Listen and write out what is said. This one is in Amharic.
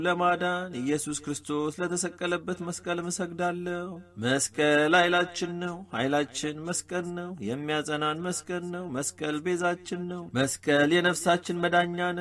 ለማዳን ኢየሱስ ክርስቶስ ለተሰቀለበት መስቀል እሰግዳለሁ። መስቀል ኃይላችን ነው፣ ኃይላችን መስቀል ነው፣ የሚያጸናን መስቀል ነው፣ መስቀል ቤዛችን ነው፣ መስቀል የነፍሳችን መዳኛ ነው።